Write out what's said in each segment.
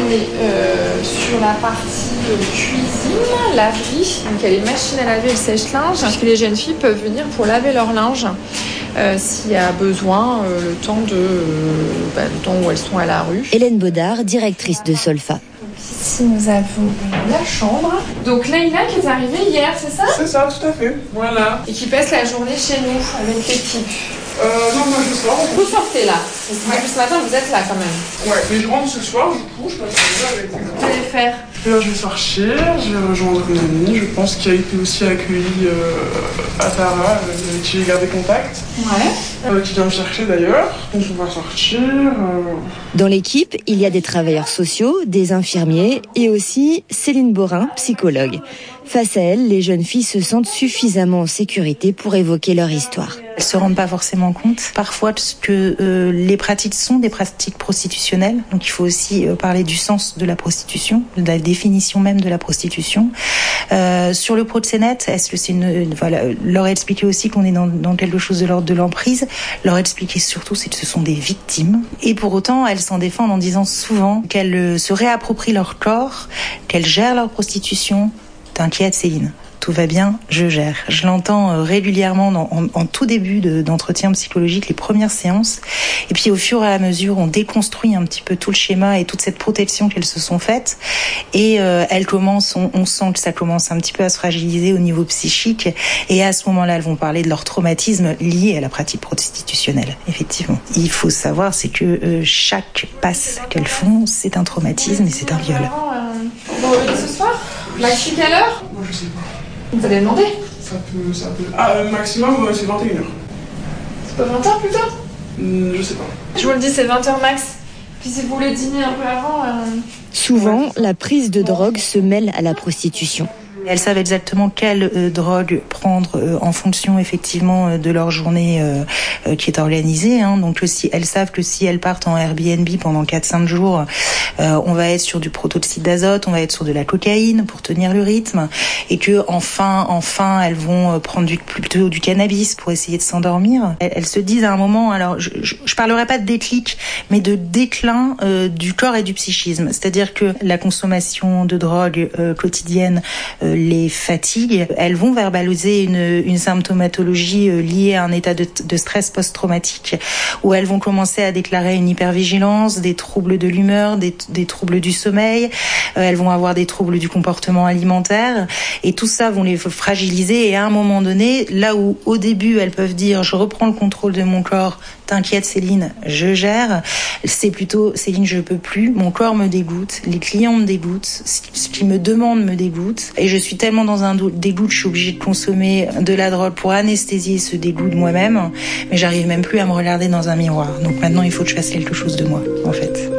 est sur la partie cuisine, laverie. Donc il y a les machines à laver et le sèche-linge. Puisque les jeunes filles peuvent venir pour laver leur linge s'il y a besoin, le temps où elles sont à la rue. Hélène Baudard, directrice de Solfa. Ici, nous avons la chambre. Donc Leïla qui est arrivée hier, c'est ça ? C'est ça, tout à fait. Voilà. Et qui passe la journée chez nous avec l'équipe. Non, moi je sors. Vous sortez là. Depuis ce matin, vous êtes là quand même. Ouais, mais je rentre ce soir, du coup, je passe la journée avec vous. Vous allez faire ? Là, je vais sortir, je vais rejoindre une amie, je pense qui a été aussi accueillie à Tara, avec qui j'ai gardé contact. Ouais. Qui vient me chercher d'ailleurs. Donc on va sortir. Dans l'équipe, il y a des travailleurs sociaux, des infirmiers et aussi Céline Borin, psychologue. Face à elle, les jeunes filles se sentent suffisamment en sécurité pour évoquer leur histoire. Elles se rendent pas forcément compte parfois de ce que les pratiques sont des pratiques prostitutionnelles. Donc il faut aussi parler du sens de la prostitution, de la définition même de la prostitution. Sur le proxénète, est-ce que c'est leur expliquer aussi qu'on est dans quelque chose de l'ordre de l'emprise. Leur expliquer surtout c'est que ce sont des victimes. Et pour autant, elles s'en défendent en disant souvent qu'elles se réapproprient leur corps, qu'elles gèrent leur prostitution. T'inquiète Céline, tout va bien, je gère. Je l'entends régulièrement en tout début d'entretien psychologique, les premières séances. Et puis au fur et à mesure, on déconstruit un petit peu tout le schéma et toute cette protection qu'elles se sont faites. Et elles commencent, on sent que ça commence un petit peu à se fragiliser au niveau psychique. Et à ce moment-là, elles vont parler de leur traumatisme lié à la pratique prostitutionnelle. Effectivement. Il faut savoir, c'est que chaque passe qu'elles font, c'est un traumatisme et c'est un viol. Vous revenez ce soir ? Maxi, quelle heure ? Moi je sais pas. Vous allez demander ? Ça peut. Ah, maximum, c'est 21h. C'est pas 20h plus tard ? Je sais pas. Je vous le dis, c'est 20h max. Puis si vous voulez dîner un peu avant... Souvent, la prise de drogue se mêle à la prostitution. Elles savent exactement quelle drogue prendre en fonction effectivement de leur journée qui est organisée. Donc elles savent que si elles partent en Airbnb pendant 4-5 jours, on va être sur du protoxyde d'azote, on va être sur de la cocaïne pour tenir le rythme, et que enfin elles vont prendre plutôt du cannabis pour essayer de s'endormir. Elles se disent à un moment, alors je parlerai pas de déclic, mais de déclin du corps et du psychisme. C'est-à-dire que la consommation de drogue quotidienne les fatigue, elles vont verbaliser une symptomatologie liée à un état de stress post-traumatique, où elles vont commencer à déclarer une hypervigilance, des troubles de l'humeur, des troubles du sommeil, elles vont avoir des troubles du comportement alimentaire, et tout ça vont les fragiliser. Et à un moment donné, là où au début elles peuvent dire je reprends le contrôle de mon corps, t'inquiète Céline, je gère, c'est plutôt Céline, je peux plus, mon corps me dégoûte, les clients me dégoûtent, ce qu'ils me demandent me dégoûte, et je suis tellement dans un dégoût que je suis obligée de consommer de la drogue pour anesthésier ce dégoût de moi-même, mais j'arrive même plus à me regarder dans un miroir. Donc maintenant il faut que je fasse quelque chose de moi, en fait.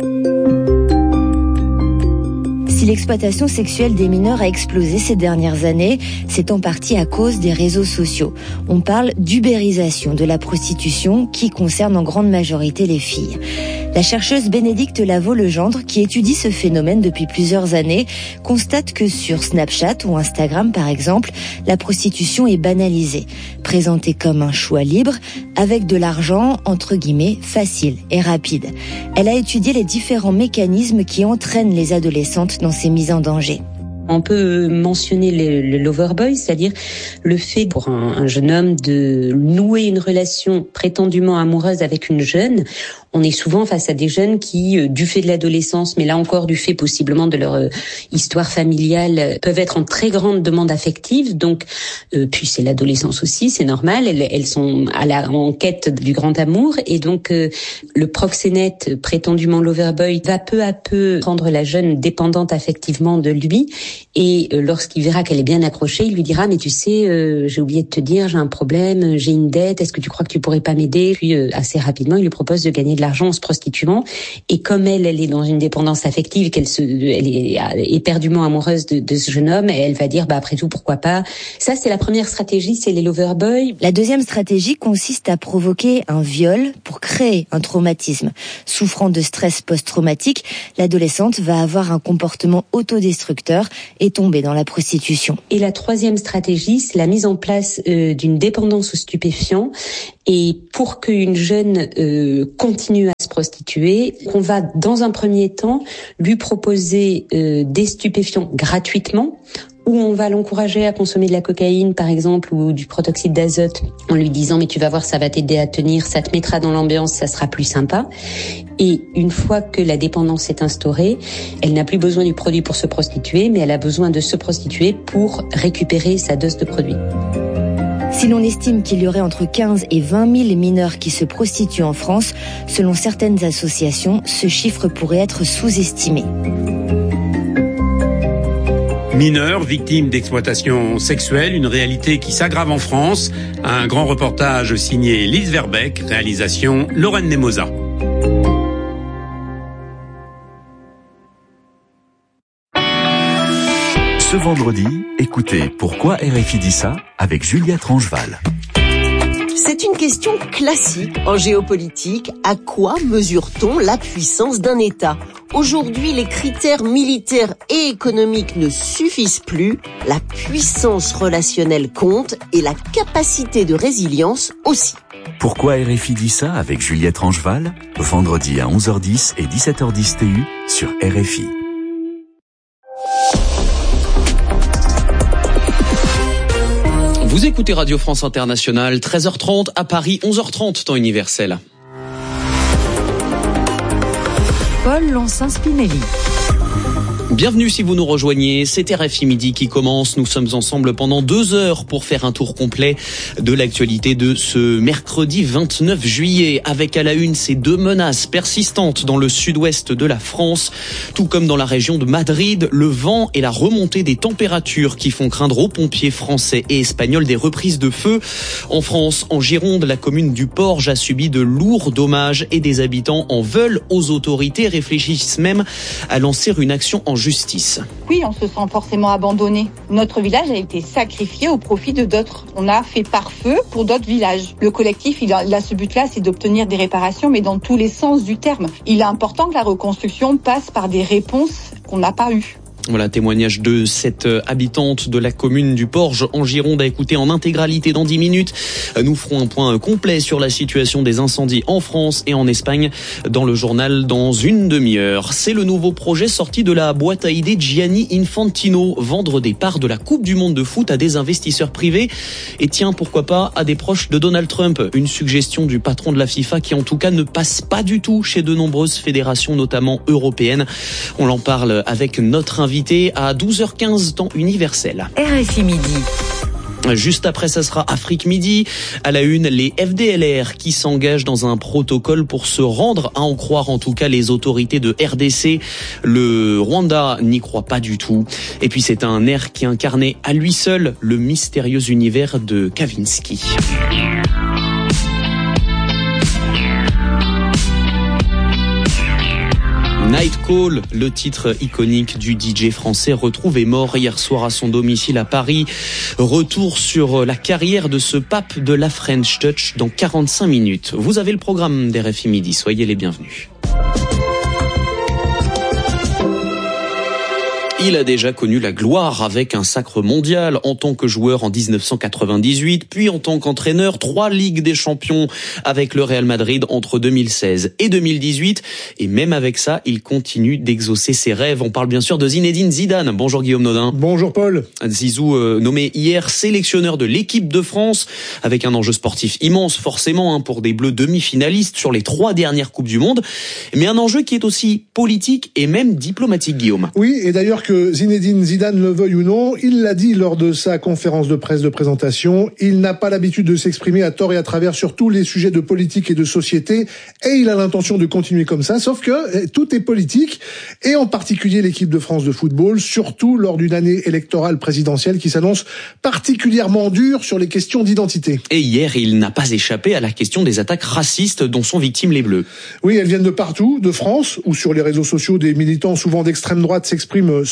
Si l'exploitation sexuelle des mineurs a explosé ces dernières années, c'est en partie à cause des réseaux sociaux. On parle d'ubérisation de la prostitution qui concerne en grande majorité les filles. La chercheuse Bénédicte Lavaux-Legendre, qui étudie ce phénomène depuis plusieurs années, constate que sur Snapchat ou Instagram, par exemple, la prostitution est banalisée, présentée comme un choix libre, avec de l'argent, entre guillemets, facile et rapide. Elle a étudié les différents mécanismes qui entraînent les adolescentes dans ces mises en danger. On peut mentionner le loverboy, c'est-à-dire le fait pour un jeune homme de nouer une relation prétendument amoureuse avec une jeune. On est souvent face à des jeunes qui, du fait de l'adolescence, mais là encore du fait possiblement de leur histoire familiale, peuvent être en très grande demande affective. Donc, puis c'est l'adolescence aussi, c'est normal. Elles sont en quête du grand amour, et donc le proxénète, prétendument loverboy, va peu à peu rendre la jeune dépendante affectivement de lui. Et lorsqu'il verra qu'elle est bien accrochée, il lui dira « Mais tu sais, j'ai oublié de te dire, j'ai un problème, j'ai une dette, est-ce que tu crois que tu pourrais pas m'aider ?» Puis assez rapidement, il lui propose de gagner de l'argent en se prostituant. Et comme elle est dans une dépendance affective, elle est éperdument amoureuse de ce jeune homme, et elle va dire « Après tout, pourquoi pas ?» Ça, c'est la première stratégie, c'est les loverboys. La deuxième stratégie consiste à provoquer un viol pour créer un traumatisme. Souffrant de stress post-traumatique, l'adolescente va avoir un comportement autodestructeur et tomber dans la prostitution. Et la troisième stratégie, c'est la mise en place d'une dépendance aux stupéfiants Et pour qu'une jeune continue à se prostituer, on va dans un premier temps lui proposer des stupéfiants gratuitement, ou on va l'encourager à consommer de la cocaïne, par exemple, ou du protoxyde d'azote, en lui disant « mais tu vas voir, ça va t'aider à tenir, ça te mettra dans l'ambiance, ça sera plus sympa ». Et une fois que la dépendance est instaurée, elle n'a plus besoin du produit pour se prostituer, mais elle a besoin de se prostituer pour récupérer sa dose de produit. Si l'on estime qu'il y aurait entre 15 et 20 000 mineurs qui se prostituent en France, selon certaines associations, ce chiffre pourrait être sous-estimé. Mineurs, victimes d'exploitation sexuelle, une réalité qui s'aggrave en France. Un grand reportage signé Lise Verbeek, réalisation Lorraine Nemosa. Ce vendredi, écoutez Pourquoi RFI dit ça avec Juliette Rangeval. C'est une question classique en géopolitique. À quoi mesure-t-on la puissance d'un État ? Aujourd'hui, les critères militaires et économiques ne suffisent plus. La puissance relationnelle compte et la capacité de résilience aussi. Pourquoi RFI dit ça avec Juliette Rangeval ? Vendredi à 11h10 et 17h10 TU sur RFI. Vous écoutez Radio France Internationale, 13h30 à Paris, 11h30 temps universel. Paul Lancin-Spinelli. Bienvenue si vous nous rejoignez, c'est RFI Midi qui commence. Nous sommes ensemble pendant 2 heures pour faire un tour complet de l'actualité de ce mercredi 29 juillet. Avec à la une ces 2 menaces persistantes dans le sud-ouest de la France, tout comme dans la région de Madrid, le vent et la remontée des températures qui font craindre aux pompiers français et espagnols des reprises de feu. En France, en Gironde, la commune du Porge a subi de lourds dommages et des habitants en veulent aux autorités, réfléchissent même à lancer une action en justice. Oui, on se sent forcément abandonné. Notre village a été sacrifié au profit de d'autres. On a fait pare-feu pour d'autres villages. Le collectif, il a ce but-là, c'est d'obtenir des réparations, mais dans tous les sens du terme. Il est important que la reconstruction passe par des réponses qu'on n'a pas eues. Voilà, témoignage de cette habitante de la commune du Porge en Gironde à écouter en intégralité dans 10 minutes. Nous ferons un point complet sur la situation des incendies en France et en Espagne dans le journal dans une demi-heure. C'est le nouveau projet sorti de la boîte à idées Gianni Infantino, vendre des parts de la Coupe du Monde de foot à des investisseurs privés et tiens, pourquoi pas à des proches de Donald Trump. Une suggestion du patron de la FIFA qui en tout cas ne passe pas du tout chez de nombreuses fédérations, notamment européennes. On en parle avec notre invité à 12h15 temps universel. RFI Midi. Juste après, ça sera Afrique Midi. À la une, les FDLR qui s'engagent dans un protocole pour se rendre, à en croire en tout cas les autorités de RDC. Le Rwanda n'y croit pas du tout. Et puis c'est un air qui incarnait à lui seul le mystérieux univers de Kavinsky. Night Call, le titre iconique du DJ français retrouvé mort hier soir à son domicile à Paris. Retour sur la carrière de ce pape de la French Touch dans 45 minutes. Vous avez le programme d'RFI Midi, soyez les bienvenus. Il a déjà connu la gloire avec un sacre mondial en tant que joueur en 1998, puis en tant qu'entraîneur, 3 Ligues des Champions avec le Real Madrid entre 2016 et 2018. Et même avec ça, il continue d'exaucer ses rêves. On parle bien sûr de Zinedine Zidane. Bonjour Guillaume Nodin. Bonjour Paul. Zizou nommé hier sélectionneur de l'équipe de France avec un enjeu sportif immense forcément pour des Bleus demi-finalistes sur les 3 dernières Coupes du Monde. Mais un enjeu qui est aussi politique et même diplomatique, Guillaume. Oui, et d'ailleurs que Zinedine Zidane le veuille ou non, il l'a dit lors de sa conférence de presse de présentation, il n'a pas l'habitude de s'exprimer à tort et à travers sur tous les sujets de politique et de société, et il a l'intention de continuer comme ça, sauf que tout est politique, et en particulier l'équipe de France de football, surtout lors d'une année électorale présidentielle qui s'annonce particulièrement dure sur les questions d'identité. Et hier, il n'a pas échappé à la question des attaques racistes dont sont victimes les Bleus. Oui, elles viennent de partout, de France, où sur les réseaux sociaux, des militants souvent d'extrême droite s'expriment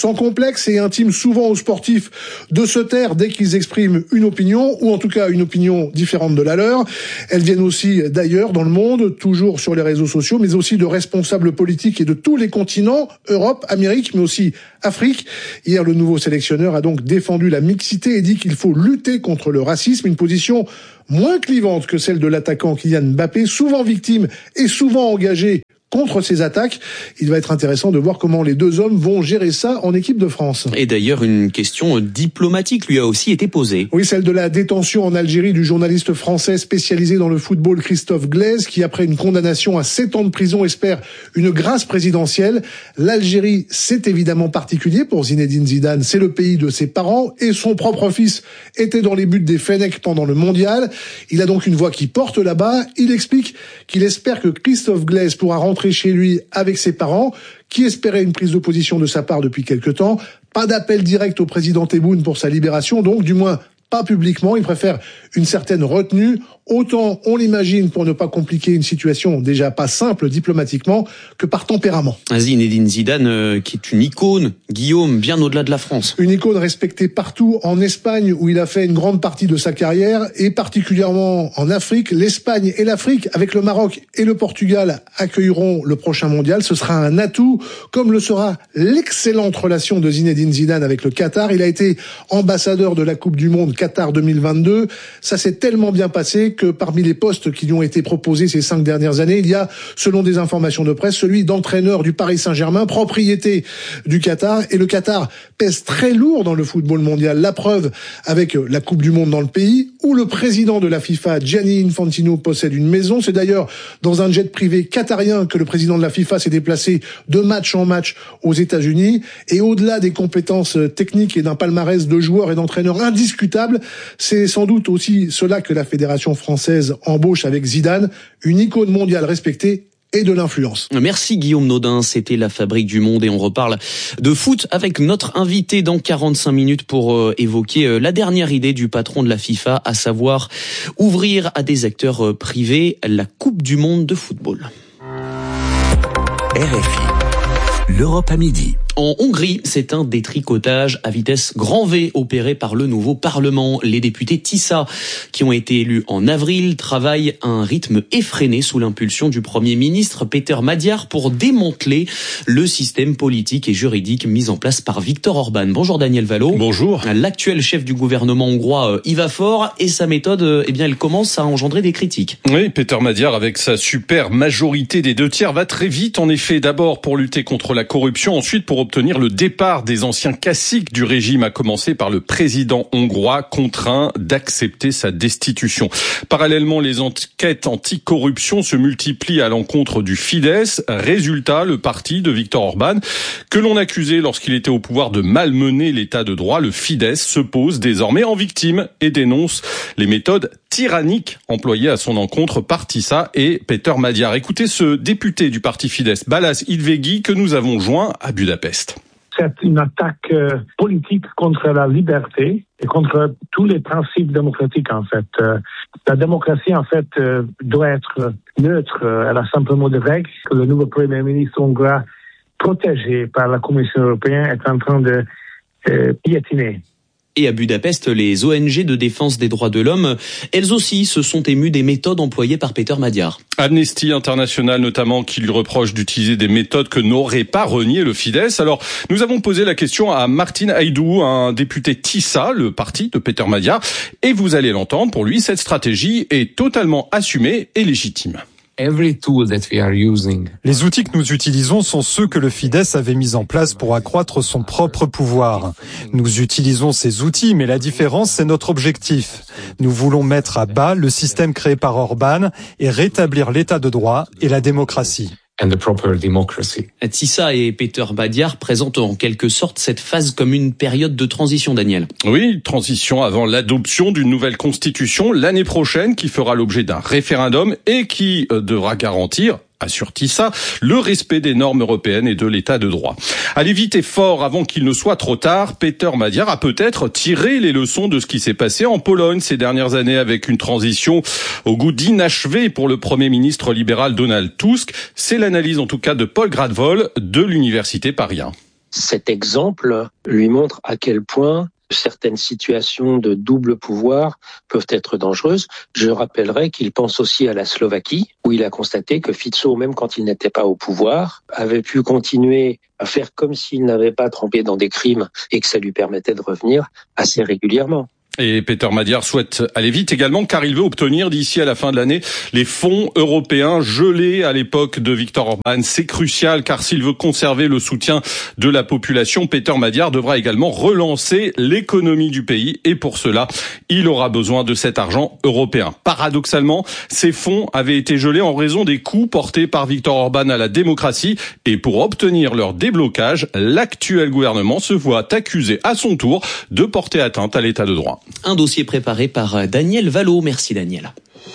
sans complexe et intime souvent aux sportifs de se taire dès qu'ils expriment une opinion, ou en tout cas une opinion différente de la leur. Elles viennent aussi d'ailleurs dans le monde, toujours sur les réseaux sociaux, mais aussi de responsables politiques et de tous les continents, Europe, Amérique, mais aussi Afrique. Hier, le nouveau sélectionneur a donc défendu la mixité et dit qu'il faut lutter contre le racisme, une position moins clivante que celle de l'attaquant Kylian Mbappé, souvent victime et souvent engagé contre ces attaques. Il va être intéressant de voir comment les deux hommes vont gérer ça en équipe de France. Et d'ailleurs, une question diplomatique lui a aussi été posée. Oui, celle de la détention en Algérie du journaliste français spécialisé dans le football Christophe Glaise, qui après une condamnation à 7 ans de prison espère une grâce présidentielle. L'Algérie, c'est évidemment particulier pour Zinedine Zidane. C'est le pays de ses parents et son propre fils était dans les buts des Fennecs pendant le mondial. Il a donc une voix qui porte là-bas. Il explique qu'il espère que Christophe Glaise pourra rentrer chez lui avec ses parents, qui espéraient une prise de position de sa part depuis quelque temps. Pas d'appel direct au président Tebboune pour sa libération, donc du moins pas publiquement. Il préfère une certaine retenue. Autant on l'imagine pour ne pas compliquer une situation déjà pas simple diplomatiquement que par tempérament. Zinedine Zidane qui est une icône, Guillaume, bien au-delà de la France. Une icône respectée partout en Espagne où il a fait une grande partie de sa carrière et particulièrement en Afrique. L'Espagne et l'Afrique avec le Maroc et le Portugal accueilleront le prochain mondial. Ce sera un atout comme le sera l'excellente relation de Zinedine Zidane avec le Qatar. Il a été ambassadeur de la Coupe du Monde Qatar 2022. Ça s'est tellement bien passé que parmi les postes qui lui ont été proposés ces 5 dernières années, il y a, selon des informations de presse, celui d'entraîneur du Paris Saint-Germain, propriété du Qatar. Et le Qatar pèse très lourd dans le football mondial. La preuve avec la Coupe du Monde dans le pays, où le président de la FIFA, Gianni Infantino, possède une maison. C'est d'ailleurs dans un jet privé qatarien que le président de la FIFA s'est déplacé de match en match aux États-Unis. Et au-delà des compétences techniques et d'un palmarès de joueurs et d'entraîneurs indiscutable, c'est sans doute aussi cela que la Fédération française embauche avec Zidane, une icône mondiale respectée et de l'influence. Merci Guillaume Naudin, c'était la Fabrique du Monde et on reparle de foot avec notre invité dans 45 minutes pour évoquer la dernière idée du patron de la FIFA, à savoir ouvrir à des acteurs privés la Coupe du Monde de football. RFI, l'Europe à midi. En Hongrie, c'est un détricotage à vitesse grand V opéré par le nouveau Parlement. Les députés TISA, qui ont été élus en avril, travaillent à un rythme effréné sous l'impulsion du Premier ministre Péter Magyar pour démanteler le système politique et juridique mis en place par Viktor Orban. Bonjour Daniel Valo. Bonjour. L'actuel chef du gouvernement hongrois y va fort et sa méthode, elle commence à engendrer des critiques. Oui, Péter Magyar, avec sa super majorité des 2/3, va très vite en effet. D'abord pour lutter contre la corruption, ensuite pour obtenir le départ des anciens caciques du régime, à commencer par le président hongrois contraint d'accepter sa destitution. Parallèlement, les enquêtes anticorruption se multiplient à l'encontre du Fidesz. Résultat, le parti de Viktor Orban, que l'on accusait lorsqu'il était au pouvoir de malmener l'état de droit, le Fidesz se pose désormais en victime et dénonce les méthodes tyranniques employées à son encontre par TISA et Péter Magyar. Écoutez ce député du parti Fidesz, Balázs Hidvégi, que nous avons joint à Budapest. C'est une attaque politique contre la liberté et contre tous les principes démocratiques, en fait. La démocratie, en fait, doit être neutre. Elle a simplement des règles que le nouveau Premier ministre hongrois, protégé par la Commission européenne, est en train de piétiner. Et à Budapest, les ONG de défense des droits de l'homme, elles aussi se sont émues des méthodes employées par Péter Magyar. Amnesty International notamment, qui lui reproche d'utiliser des méthodes que n'aurait pas renié le Fidesz. Alors, nous avons posé la question à Martin Haidú, un député TISA, le parti de Péter Magyar, et vous allez l'entendre, pour lui, cette stratégie est totalement assumée et légitime. Les outils que nous utilisons sont ceux que le Fidesz avait mis en place pour accroître son propre pouvoir. Nous utilisons ces outils, mais la différence, c'est notre objectif. Nous voulons mettre à bas le système créé par Orban et rétablir l'état de droit et la démocratie. TISA et Péter Magyar présentent en quelque sorte cette phase comme une période de transition, Daniel. Oui, transition avant l'adoption d'une nouvelle constitution l'année prochaine qui fera l'objet d'un référendum et qui devra garantir, assure TISA, le respect des normes européennes et de l'état de droit. Allez vite et fort avant qu'il ne soit trop tard, Péter Magyar a peut-être tiré les leçons de ce qui s'est passé en Pologne ces dernières années avec une transition au goût d'inachevé pour le Premier ministre libéral Donald Tusk. C'est l'analyse en tout cas de Paul Gradwohl de l'Université Paris 1. Cet exemple lui montre à quel point certaines situations de double pouvoir peuvent être dangereuses. Je rappellerai qu'il pense aussi à la Slovaquie, où il a constaté que Fico, même quand il n'était pas au pouvoir, avait pu continuer à faire comme s'il n'avait pas trempé dans des crimes et que ça lui permettait de revenir assez régulièrement. Et Peter Madiar souhaite aller vite également car il veut obtenir d'ici à la fin de l'année les fonds européens gelés à l'époque de Viktor Orban. C'est crucial car s'il veut conserver le soutien de la population, Peter Madiar devra également relancer l'économie du pays et pour cela, il aura besoin de cet argent européen. Paradoxalement, ces fonds avaient été gelés en raison des coups portés par Viktor Orban à la démocratie et pour obtenir leur déblocage, l'actuel gouvernement se voit accusé à son tour de porter atteinte à l'état de droit. Un dossier préparé par Daniel Vallot. Merci Daniel.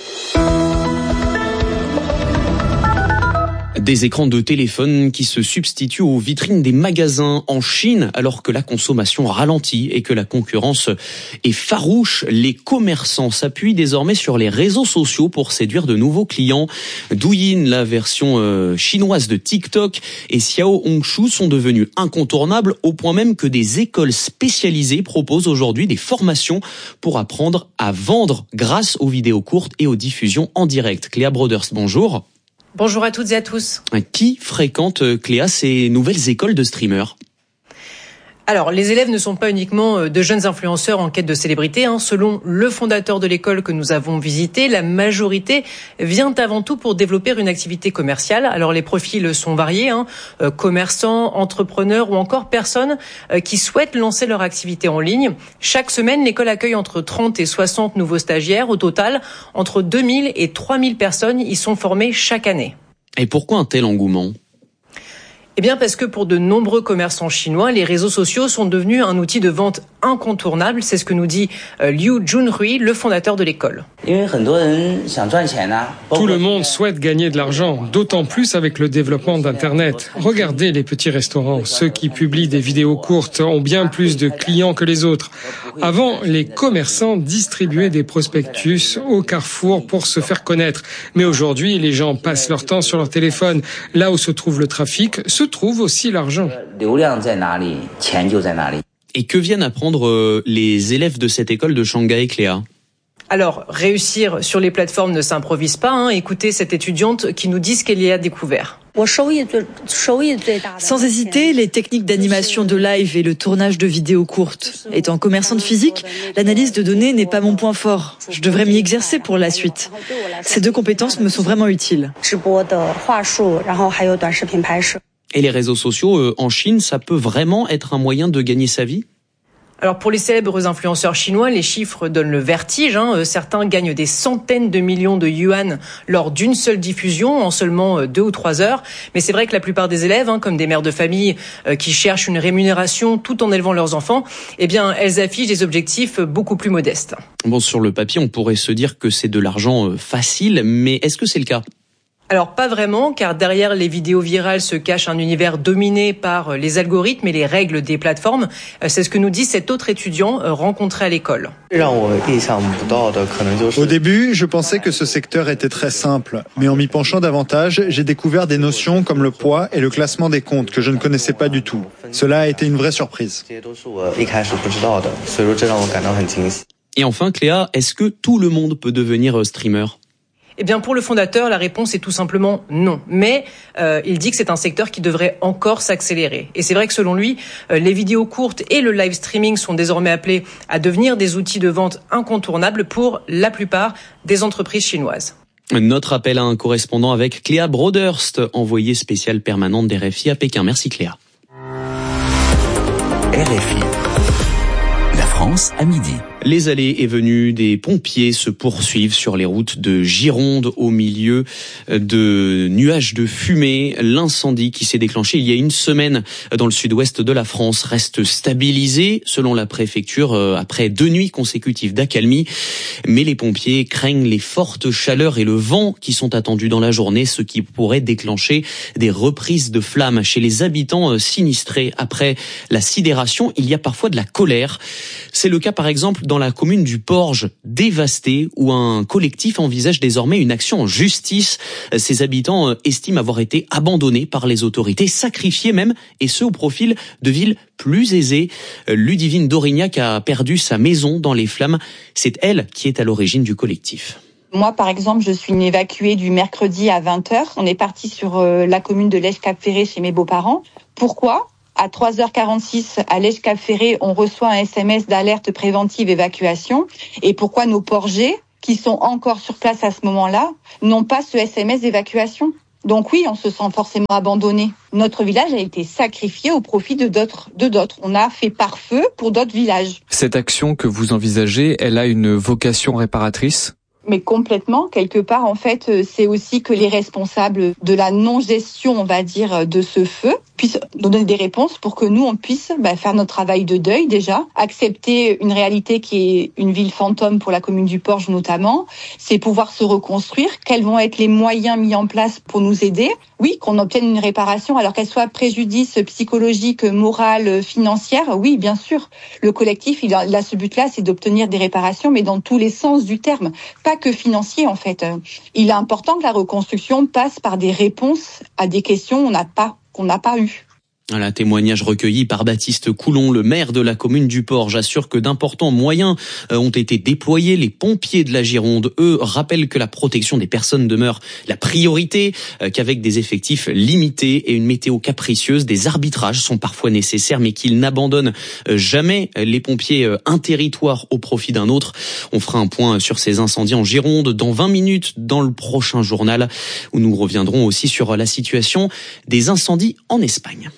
Des écrans de téléphone qui se substituent aux vitrines des magasins en Chine alors que la consommation ralentit et que la concurrence est farouche. Les commerçants s'appuient désormais sur les réseaux sociaux pour séduire de nouveaux clients. Douyin, la version chinoise de TikTok, et Xiao Hongshu sont devenus incontournables au point même que des écoles spécialisées proposent aujourd'hui des formations pour apprendre à vendre grâce aux vidéos courtes et aux diffusions en direct. Cléa Broders, bonjour. Bonjour à toutes et à tous. Qui fréquente, Cléa, ces nouvelles écoles de streamers ? Alors, les élèves ne sont pas uniquement de jeunes influenceurs en quête de célébrité. Selon le fondateur de l'école que nous avons visité, la majorité vient avant tout pour développer une activité commerciale. Alors, les profils sont variés, commerçants, entrepreneurs ou encore personnes qui souhaitent lancer leur activité en ligne. Chaque semaine, l'école accueille entre 30 et 60 nouveaux stagiaires. Au total, entre 2000 et 3000 personnes y sont formées chaque année. Et pourquoi un tel engouement ? Eh bien parce que pour de nombreux commerçants chinois, les réseaux sociaux sont devenus un outil de vente incontournable. C'est ce que nous dit Liu Junhui, le fondateur de l'école. Tout le monde souhaite gagner de l'argent, d'autant plus avec le développement d'Internet. Regardez les petits restaurants. Ceux qui publient des vidéos courtes ont bien plus de clients que les autres. Avant, les commerçants distribuaient des prospectus au carrefour pour se faire connaître. Mais aujourd'hui, les gens passent leur temps sur leur téléphone. Là où se trouve le trafic, se trouve aussi l'argent. Et que viennent apprendre les élèves de cette école de Shanghai, Cléa ? Alors, réussir sur les plateformes ne s'improvise pas. Écoutez cette étudiante qui nous dit ce qu'elle y a découvert. Sans hésiter, les techniques d'animation de live et le tournage de vidéos courtes. Étant commerçante physique, l'analyse de données n'est pas mon point fort. Je devrais m'y exercer pour la suite. Ces deux compétences me sont vraiment utiles. Et les réseaux sociaux en Chine, ça peut vraiment être un moyen de gagner sa vie ? Alors pour les célèbres influenceurs chinois, les chiffres donnent le vertige. Certains gagnent des centaines de millions de yuan lors d'une seule diffusion en seulement 2 ou 3 heures. Mais c'est vrai que la plupart des élèves, comme des mères de famille qui cherchent une rémunération tout en élevant leurs enfants, eh bien elles affichent des objectifs beaucoup plus modestes. Bon, sur le papier, on pourrait se dire que c'est de l'argent facile, mais est-ce que c'est le cas ? Alors pas vraiment, car derrière les vidéos virales se cache un univers dominé par les algorithmes et les règles des plateformes. C'est ce que nous dit cet autre étudiant rencontré à l'école. Au début, je pensais que ce secteur était très simple, mais en m'y penchant davantage, j'ai découvert des notions comme le poids et le classement des comptes que je ne connaissais pas du tout. Cela a été une vraie surprise. Et enfin, Cléa, est-ce que tout le monde peut devenir streamer ? Eh bien, pour le fondateur, la réponse est tout simplement non. Mais il dit que c'est un secteur qui devrait encore s'accélérer. Et c'est vrai que selon lui, les vidéos courtes et le live streaming sont désormais appelés à devenir des outils de vente incontournables pour la plupart des entreprises chinoises. Notre appel à un correspondant avec Cléa Broderst, envoyée spéciale permanente d'RFI à Pékin. Merci Cléa. RFI. La France à midi. Les allées et venues des pompiers se poursuivent sur les routes de Gironde au milieu de nuages de fumée. L'incendie qui s'est déclenché il y a une semaine dans le sud-ouest de la France reste stabilisé selon la préfecture après 2 nuits consécutives d'accalmie. Mais les pompiers craignent les fortes chaleurs et le vent qui sont attendus dans la journée, ce qui pourrait déclencher des reprises de flammes chez les habitants sinistrés. Après la sidération, il y a parfois de la colère. C'est le cas par exemple dans dans la commune du Porge, dévastée, où un collectif envisage désormais une action en justice. Ses habitants estiment avoir été abandonnés par les autorités, sacrifiés même, et ce au profil de villes plus aisées. Ludivine d'Aurignac a perdu sa maison dans les flammes. C'est elle qui est à l'origine du collectif. Moi, par exemple, je suis une évacuée du mercredi à 20h. On est parti sur la commune de Lège-Cap-Ferré chez mes beaux-parents. Pourquoi ? À 3h46, à Lège-Cap-Ferré, on reçoit un SMS d'alerte préventive évacuation. Et pourquoi nos Porgers, qui sont encore sur place à ce moment-là, n'ont pas ce SMS d'évacuation ? Donc oui, on se sent forcément abandonné. Notre village a été sacrifié au profit de d'autres. On a fait pare-feu pour d'autres villages. Cette action que vous envisagez, elle a une vocation réparatrice ? Mais complètement, quelque part, en fait, c'est aussi que les responsables de la non-gestion, on va dire, de ce feu puissent donner des réponses pour que nous, on puisse faire notre travail de deuil déjà, accepter une réalité qui est une ville fantôme pour la commune du Porge notamment, c'est pouvoir se reconstruire, quels vont être les moyens mis en place pour nous aider. Oui, qu'on obtienne une réparation, alors qu'elle soit préjudice psychologique, moral, financière, oui, bien sûr. Le collectif, il a ce but-là, c'est d'obtenir des réparations, mais dans tous les sens du terme, pas que financier en fait. Il est important que la reconstruction passe par des réponses à des questions qu'on n'a pas eues. Un témoignage recueilli par Baptiste Coulon, le maire de la commune du Porge, assure que d'importants moyens ont été déployés. Les pompiers de la Gironde, eux, rappellent que la protection des personnes demeure la priorité, qu'avec des effectifs limités et une météo capricieuse, des arbitrages sont parfois nécessaires, mais qu'ils n'abandonnent jamais les pompiers un territoire au profit d'un autre. On fera un point sur ces incendies en Gironde dans 20 minutes dans le prochain journal, où nous reviendrons aussi sur la situation des incendies en Espagne.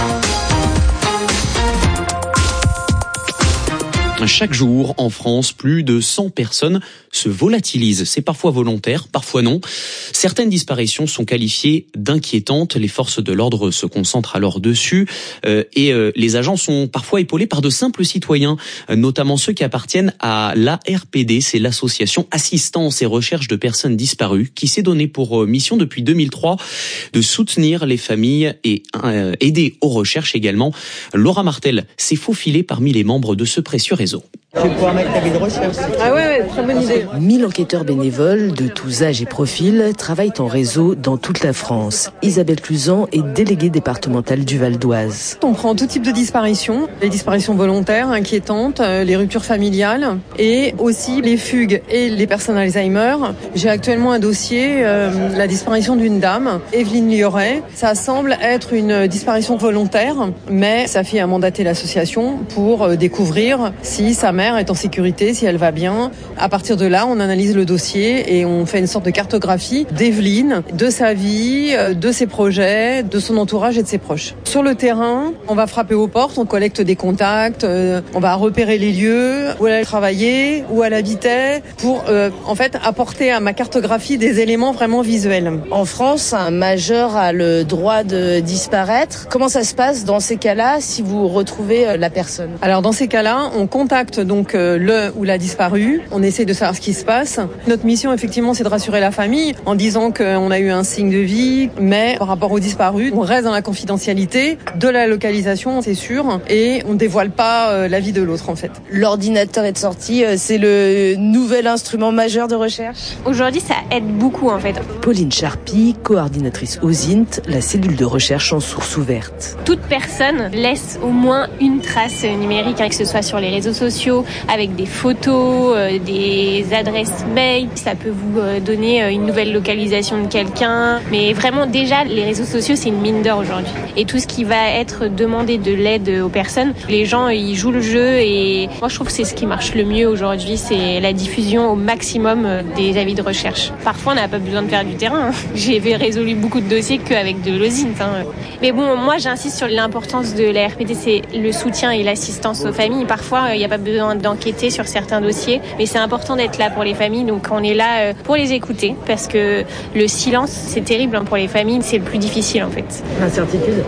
Chaque jour, en France, plus de 100 personnes se volatilisent. C'est parfois volontaire, parfois non. Certaines disparitions sont qualifiées d'inquiétantes. Les forces de l'ordre se concentrent alors dessus. Et les agents sont parfois épaulés par de simples citoyens, notamment ceux qui appartiennent à l'ARPD. C'est l'association Assistance et Recherche de Personnes Disparues, qui s'est donné pour mission depuis 2003 de soutenir les familles et aider aux recherches également. Laura Martel s'est faufilée parmi les membres de ce précieux réseau. Je vais pouvoir mettre ta vie de recherche. Ah ouais, très bonne idée. 1000 enquêteurs bénévoles de tous âges et profils travaillent en réseau dans toute la France. Isabelle Cluzan est déléguée départementale du Val d'Oise. On prend tout type de disparitions, les disparitions volontaires, inquiétantes, les ruptures familiales et aussi les fugues et les personnes Alzheimer. J'ai actuellement un dossier, la disparition d'une dame, Evelyne Lioret. Ça semble être une disparition volontaire, mais sa fille a mandaté l'association pour découvrir si sa mère est en sécurité, si elle va bien. À partir de là, on analyse le dossier et on fait une sorte de cartographie d'Evelyne, de sa vie, de ses projets, de son entourage et de ses proches. Sur le terrain, on va frapper aux portes, on collecte des contacts, on va repérer les lieux où elle travaillait, où elle habitait, pour en fait apporter à ma cartographie des éléments vraiment visuels. En France, un majeur a le droit de disparaître. Comment ça se passe dans ces cas-là si vous retrouvez la personne ? Alors dans ces cas-là, on contacte donc le ou la disparue. On essaie de savoir ce qui se passe. Notre mission, effectivement, c'est de rassurer la famille en disant qu'on a eu un signe de vie, mais par rapport aux disparus, on reste dans la confidentialité de la localisation, c'est sûr, et on dévoile pas la vie de l'autre, en fait. L'ordinateur est sorti, c'est le nouvel instrument majeur de recherche. Aujourd'hui, ça aide beaucoup, en fait. Pauline Charpy, coordinatrice OSINT, la cellule de recherche en source ouverte. Toute personne laisse au moins une trace numérique, que ce soit sur les réseaux sociaux, avec des photos, des adresses mail. Ça peut vous donner une nouvelle localisation de quelqu'un. Mais vraiment, déjà, les réseaux sociaux, c'est une mine d'or aujourd'hui. Et tout ce qui va être demandé de l'aide aux personnes, les gens, ils jouent le jeu. Et moi, je trouve que c'est ce qui marche le mieux aujourd'hui, c'est la diffusion au maximum des avis de recherche. Parfois, on n'a pas besoin de faire du terrain. J'ai résolu beaucoup de dossiers qu'avec de l'OSINT. Mais bon, moi, j'insiste sur l'importance de la RPD, c'est le soutien et l'assistance aux familles. Parfois, il n'y a pas besoin d'enquêter sur certains dossiers, mais c'est important d'être là pour les familles, donc on est là pour les écouter, parce que le silence, c'est terrible pour les familles, c'est le plus difficile en fait. L'incertitude ? Ouais.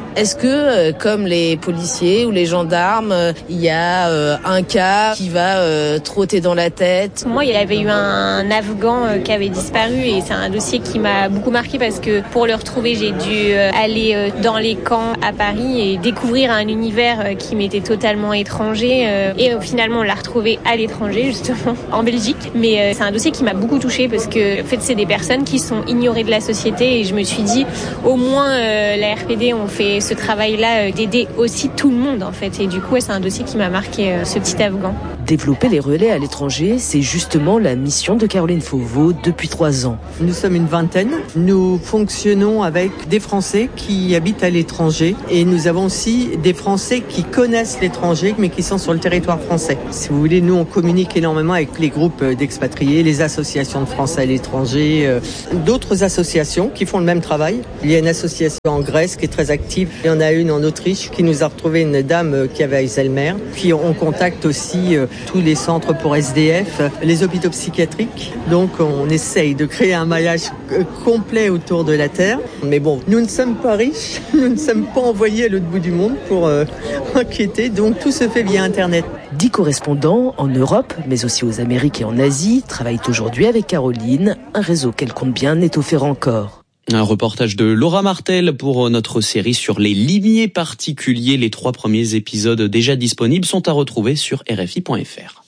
Est-ce que, comme les policiers ou les gendarmes, il y a un cas qui va trotter dans la tête? Moi, il y avait eu un Afghan qui avait disparu et c'est un dossier qui m'a beaucoup marqué parce que pour le retrouver, j'ai dû aller dans les camps à Paris et découvrir un univers qui m'était totalement étranger. Et finalement, on l'a retrouvé à l'étranger, justement, en Belgique. Mais c'est un dossier qui m'a beaucoup touchée parce que, en fait, c'est des personnes qui sont ignorées de la société et je me suis dit, au moins, la RPD, on fait ce travail-là d'aider aussi tout le monde, en fait. Et du coup, c'est un dossier qui m'a marqué, ce petit Afghan. Développer les relais à l'étranger, c'est justement la mission de Caroline Fauveau depuis 3 ans. Nous sommes une vingtaine. Nous fonctionnons avec des Français qui habitent à l'étranger et nous avons aussi des Français qui connaissent l'étranger mais qui sont sur le territoire français. Si vous voulez, nous on communique énormément avec les groupes d'expatriés, les associations de Français à l'étranger, d'autres associations qui font le même travail. Il y a une association en Grèce qui est très active. Il y en a une en Autriche qui nous a retrouvé une dame qui avait Alzheimer. Puis on contacte aussi tous les centres pour SDF, les hôpitaux psychiatriques. Donc on essaye de créer un maillage complet autour de la Terre. Mais bon, nous ne sommes pas riches, nous ne sommes pas envoyés à l'autre bout du monde pour enquêter. Donc tout se fait via Internet. 10 correspondants en Europe, mais aussi aux Amériques et en Asie, travaillent aujourd'hui avec Caroline, un réseau qu'elle compte bien étoffer encore. Un reportage de Laura Martel pour notre série sur les limiers particuliers. Les 3 premiers épisodes déjà disponibles sont à retrouver sur RFI.fr.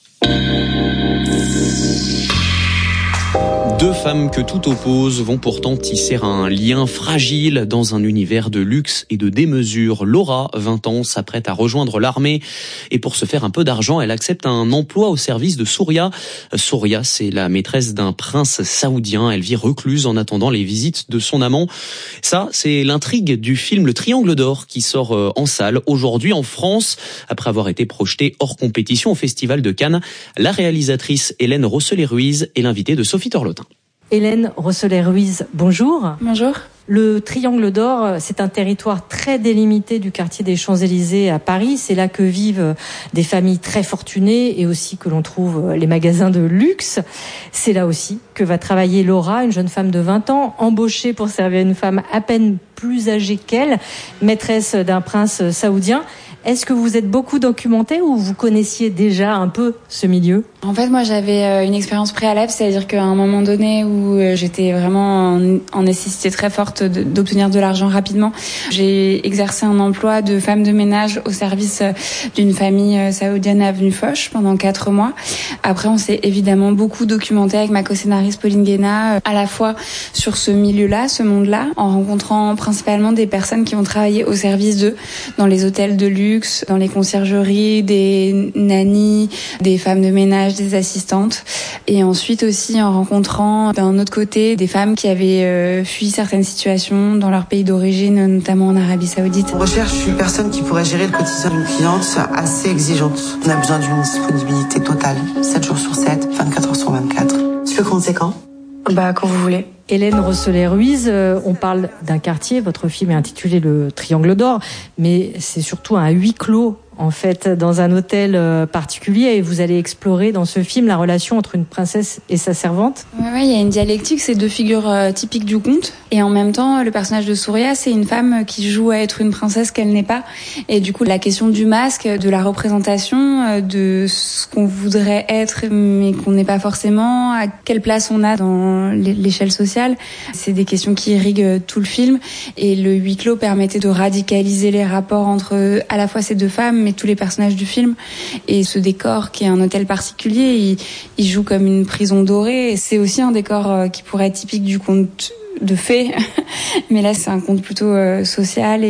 2 femmes que tout oppose vont pourtant tisser un lien fragile dans un univers de luxe et de démesure. Laura, 20 ans, s'apprête à rejoindre l'armée et pour se faire un peu d'argent, elle accepte un emploi au service de Souria. Souria, c'est la maîtresse d'un prince saoudien. Elle vit recluse en attendant les visites de son amant. Ça, c'est l'intrigue du film Le Triangle d'Or qui sort en salle aujourd'hui en France après avoir été projeté hors compétition au Festival de Cannes. La réalisatrice Hélène Rosselet-Ruiz est l'invitée de Sophie Torlotin. Hélène Rosselet-Ruiz, bonjour. Bonjour. Le Triangle d'Or, c'est un territoire très délimité du quartier des Champs-Élysées à Paris. C'est là que vivent des familles très fortunées et aussi que l'on trouve les magasins de luxe. C'est là aussi que va travailler Laura, une jeune femme de 20 ans, embauchée pour servir une femme à peine plus âgée qu'elle, maîtresse d'un prince saoudien. Est-ce que vous êtes beaucoup documentée ou vous connaissiez déjà un peu ce milieu ? En fait, moi, j'avais une expérience préalable, c'est-à-dire qu'à un moment donné où j'étais vraiment en nécessité très forte d'obtenir de l'argent rapidement, j'ai exercé un emploi de femme de ménage au service d'une famille saoudienne à Avenue Foch pendant 4 mois. Après, on s'est évidemment beaucoup documenté avec ma co-scénariste Pauline Guéna, à la fois sur ce milieu-là, ce monde-là, en rencontrant principalement des personnes qui ont travaillé au service d'eux, dans les hôtels de luxe, dans les conciergeries, des nannies, des femmes de ménage, des assistantes, et ensuite aussi en rencontrant d'un autre côté des femmes qui avaient fui certaines situations dans leur pays d'origine, notamment en Arabie Saoudite. On recherche une personne qui pourrait gérer le quotidien d'une cliente assez exigeante. On a besoin d'une disponibilité totale, 7 jours sur 7, 24 heures sur 24. Tu peux commencer quand ? Quand vous voulez. Hélène Rosselet-Ruiz, on parle d'un quartier, votre film est intitulé Le Triangle d'Or, mais c'est surtout un huis clos, en fait, dans un hôtel particulier, et vous allez explorer dans ce film la relation entre une princesse et sa servante. Ouais, il y a une dialectique, c'est 2 figures typiques du conte, et en même temps, le personnage de Souria, c'est une femme qui joue à être une princesse qu'elle n'est pas, et du coup, la question du masque, de la représentation, de ce qu'on voudrait être, mais qu'on n'est pas forcément, à quelle place on a dans l'échelle sociale, c'est des questions qui irriguent tout le film, et le huis clos permettait de radicaliser les rapports entre à la fois ces 2 femmes, mais tous les personnages du film. Et ce décor qui est un hôtel particulier, il joue comme une prison dorée. Et c'est aussi un décor qui pourrait être typique du conte de fées, mais là c'est un conte plutôt social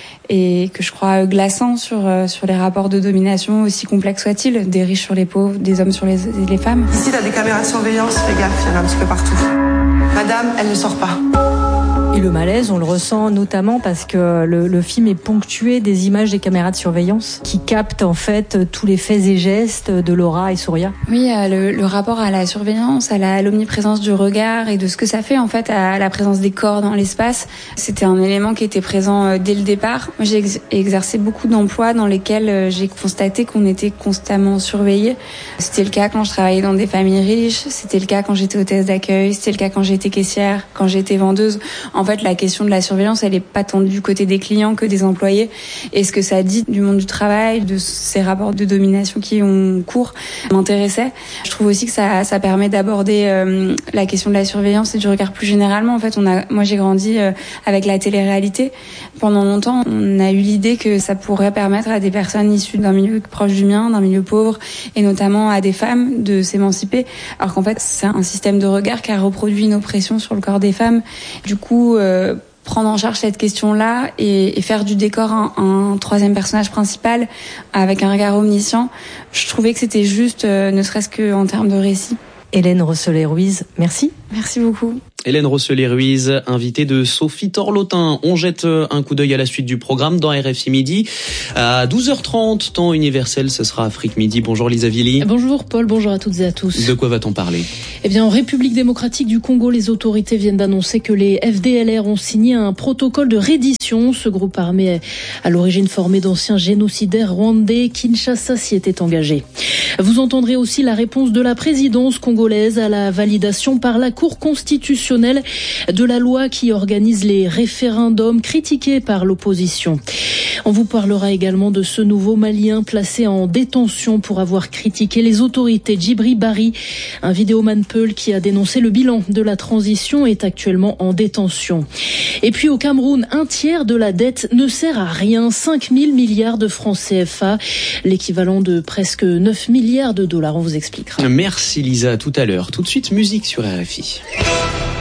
et que je crois glaçant sur les rapports de domination, aussi complexes soient-ils, des riches sur les pauvres, des hommes sur les femmes. Ici t'as des caméras de surveillance, fais gaffe, il y en a un petit peu partout. Madame, elle ne sort pas. Et le malaise, on le ressent notamment parce que le film est ponctué des images des caméras de surveillance qui captent en fait tous les faits et gestes de Laura et Souria. Oui, le rapport à la surveillance, à l'omniprésence du regard et de ce que ça fait en fait à la présence des corps dans l'espace, c'était un élément qui était présent dès le départ. Moi, j'ai exercé beaucoup d'emplois dans lesquels j'ai constaté qu'on était constamment surveillé. C'était le cas quand je travaillais dans des familles riches, c'était le cas quand j'étais hôtesse d'accueil, c'était le cas quand j'étais caissière, quand j'étais vendeuse. En fait, la question de la surveillance, elle est pas tant du côté des clients que des employés. Et ce que ça dit du monde du travail, de ces rapports de domination qui ont cours, m'intéressait. Je trouve aussi que ça permet d'aborder la question de la surveillance et du regard plus généralement. En fait, moi j'ai grandi avec la télé-réalité. Pendant longtemps, on a eu l'idée que ça pourrait permettre à des personnes issues d'un milieu proche du mien, d'un milieu pauvre, et notamment à des femmes de s'émanciper. Alors qu'en fait, c'est un système de regard qui a reproduit une oppression sur le corps des femmes. Du coup, prendre en charge cette question-là et faire du décor un troisième personnage principal avec un regard omniscient, je trouvais que c'était juste, ne serait-ce qu'en termes de récit. Hélène Rosselet-Ruiz, merci. Merci beaucoup. Hélène Rosselet-Ruiz, invitée de Sophie Torlotin. On jette un coup d'œil à la suite du programme dans RFI Midi. À 12h30, temps universel, ce sera Afrique Midi. Bonjour Lisa Villy. Bonjour Paul, bonjour à toutes et à tous. De quoi va-t-on parler ? Eh bien, en République démocratique du Congo, les autorités viennent d'annoncer que les FDLR ont signé un protocole de reddition. Ce groupe armé est à l'origine formé d'anciens génocidaires rwandais. Kinshasa s'y était engagé. Vous entendrez aussi la réponse de la présidence congolaise à la validation par la Cour constitutionnelle de la loi qui organise les référendums critiqués par l'opposition. On vous parlera également de ce nouveau Malien placé en détention pour avoir critiqué les autorités. Djibri Bari, un vidéoman Peul qui a dénoncé le bilan de la transition, est actuellement en détention. Et puis au Cameroun, un tiers de la dette ne sert à rien. 5 000 milliards de francs CFA, l'équivalent de presque 9 milliards de dollars. On vous expliquera. Merci Lisa, à tout à l'heure. Tout de suite, musique sur RFI.